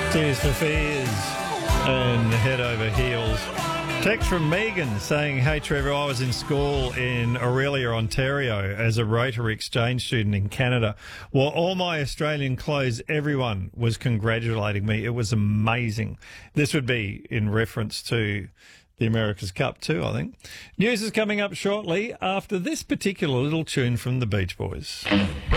Tears for Fears and Head Over Heels. Text from Megan saying, "Hey Trevor, I was in school in Aurelia, Ontario as a Rotary exchange student in Canada. Well, all my Australian clothes, everyone was congratulating me. It was amazing." This would be in reference to the America's Cup too, I think. News is coming up shortly after this particular little tune from the Beach Boys.